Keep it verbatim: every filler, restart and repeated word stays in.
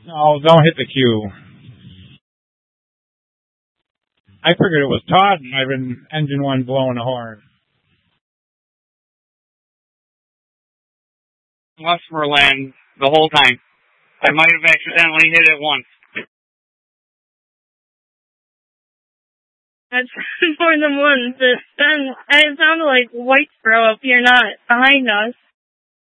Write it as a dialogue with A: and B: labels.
A: No, don't hit the cue. I figured it was Todd, and I've been engine one blowing a horn.
B: Westmoreland the whole time. I might have accidentally hit it once.
C: That's more than once. But then it sounded like Whitesboro up here, not behind us.